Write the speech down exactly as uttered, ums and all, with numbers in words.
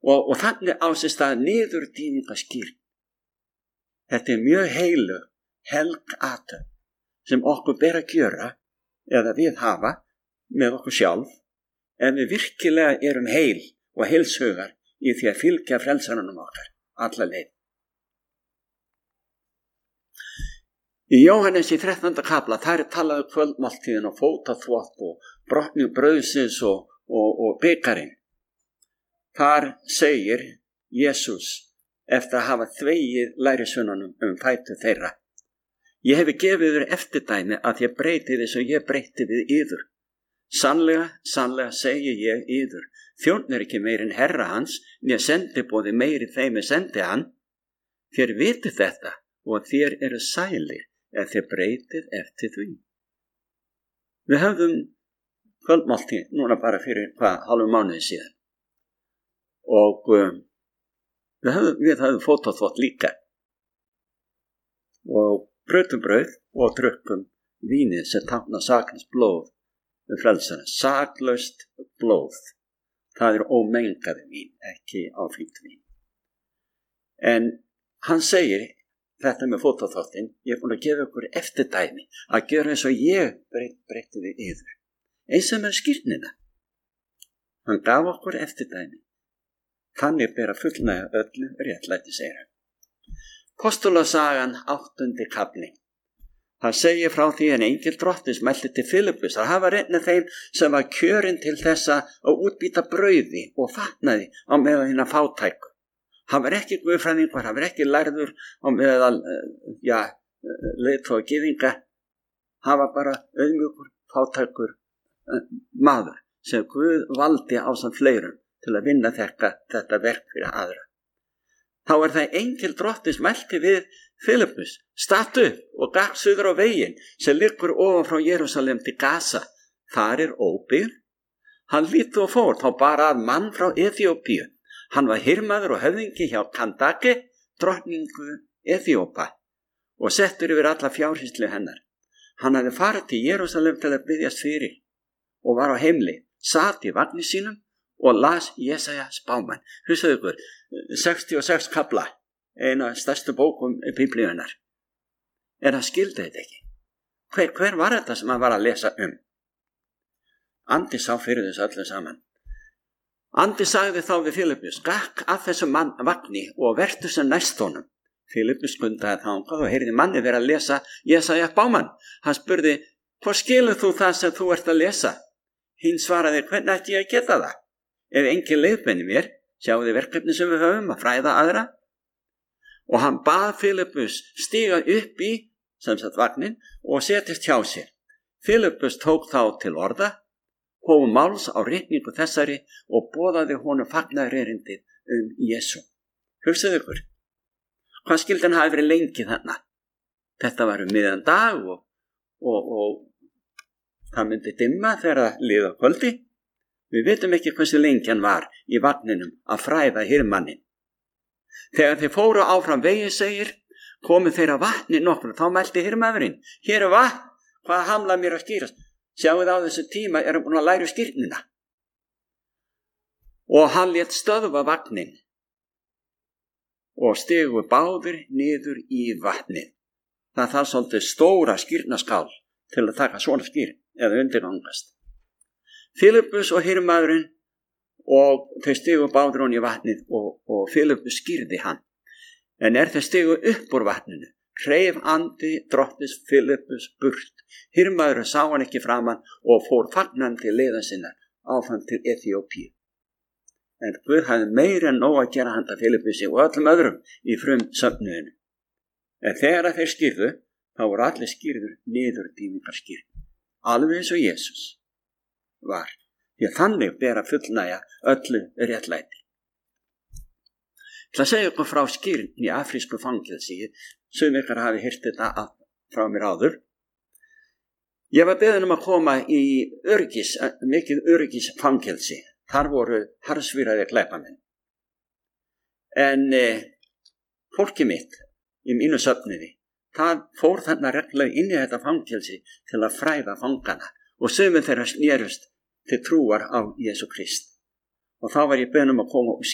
Og, og þannig á sér stað niðurdýfingaskýrn. Þetta er mjög heilu, helg athöfn sem okkur ber að gjöra eða við hafa með okkur sjálf ef við virkilega erum heil og heilshugar í því að fylgja frelsaranum okkar alla leið. Í Jóhannes í þrettánda kafla þar er talað um kvöldmáltíðin og fótaþvott og brotning brauðsins og, og, og bikarinn. Þar segir Jesús eftir að hafa þvegið lærisveinunum um fætur þeirra: Ég hefi gefið þér eftirdæmi að ég breyti þess og ég breyti við yður. Sannlega, sannlega segi ég yður, þjónn er ekki meir en herra hans, né sendiboði meiri þeim er sendi hann. Þér vitið þetta og þér eru sælir ef þér breytið eftir því. Við höfðum kvöldmáltíð núna bara fyrir hvað, hálfum mánuði síðan. Og um, við höfðum, við höfðum fótaþvott líka. Og brautum brauð og drukkum vínið sem táknar saklaust blóð við frelsarans. Saklaust blóð. Það er ómengaði vín, ekki áfengt vín. En hann segir þetta með fótaþvottinn: Ég er búin að gefa ykkur eftirdæmi að gera eins og ég breyt, breyti við yður. Eins og með skírnina. Hann gaf okkur eftirdæmi. Þannig ber að fullnægja öllu réttlæti, segir hann. Postulasagan áttundi kafli. Það segir frá því en engil drottins mælti til Filippus að hafa reyna þeim sem var kjörinn til þessa að útbýta brauði og fatnaði á meðal hinna fátæku. Hann var ekki guðfræðingur, hann var ekki lærður á meðal, já, leiðtoga gyðinga. Hann var bara auðmjúkur, fátækur maður sem Guð valdi ásamt fleirum til að vinna þetta, þetta verk fyrir aðra. Þá er það engil drottins mælti við Filippus: Stattu og gakk suður á veginn sem liggur ofan frá Jerúsalem til Gaza. Þar er óbyggð. Hann lítu og fór, þá bara að mann frá Eþíópíu. Hann var hirmaður og höfðingi hjá Kandake, drottningu Eþíópa, og settur yfir alla fjárhýslu hennar. Hann hafði farið til Jerúsalem til að biðjast fyrir og var á heimleið, sat í vagni sínum og las Jesaja spámann. Hugsaðu ykkur, sextíu og sex kafla, eina stærstu bókum Biblíunnar. En hann skildi þetta ekki. Hver, hver var þetta sem hann var að lesa um? Andi sá fyrir þessu öllu saman. Andi sagði þá við Filippus: Gakk að þessu mann vagni og vertu sem næst honum. Filippus kundaði þangað og heyrði manni vera að lesa Jesaja spámann. Hann spurði: Hvor skilur þú það sem þú ert að lesa? Hinn svaraði: Hvernig ætti ég að geta það? Ef engin leiðbeini mér, sjáu þið verkefni sem við höfum að fræða aðra. Og hann bað Filippus stíga upp í, sem sagt vagnin, og setjast hjá sér. Filippus tók þá til orða, hóf máls á ritningu þessari og boðaði honum fagnaðarerindið um Jesú. Hugsaðu ykkur, hvað skildi hann hafi verið lengi þarna? Þetta var um miðjan dag og, og, og það myndi dimma þegar það liða kvöldi. Við vitum ekki hversu lengi hann var í vagninum að fræða hirðmanninn. Þegar þeir fóru áfram vegi, segir, komu þeir að vatni nokkru, þá mælti hirðmaðurinn: Hér er vatn, hvað hamla mér að skýrast? Sjáuð á þessu tíma erum búin að læra skýrnina. Og hann lét stöðva vagnin og stigu báðir niður í vatnið. Það þarf svolítið stóra skýrnaskál til að taka svona skýrn eða undirgangast. Filippus og hirðmaðurinn, og þau stigu báðir hon í vatnið og, og Filippus skýrði hann. En er þau stigu upp úr vatninu, hreif andi drottins Filippus burt. Hirðmaðurinn sá hann ekki framan og fór fagnandi leiða sinnar áfram til Eþíópíu. En Guð hafði meira en nóg að gera handa Filippusi og öllum öðrum í frum söfnuðinu. En þegar þeir skýrðu, þá voru allir skýrður niður dýmingarskýrn, alveg eins og Jesús var, því að þannig ber að fullnægja öllu réttlæti. Til að segja okkur frá skýrn í afrísku fangelsi, sem ykkar hafi heyrt þetta frá mér áður. Ég var beðinn um að koma í öryggis, mikið öryggisfangelsi. Þar voru harðsvíraðir glæpamenn. En eh, fólki mitt í mínu söfniði, það fór þarna reglulega inn í þetta fangelsi til að fræða fangana og sumir þeirra snerust til trúar á Jesú Krist. Og þá var ég beðinn um að koma og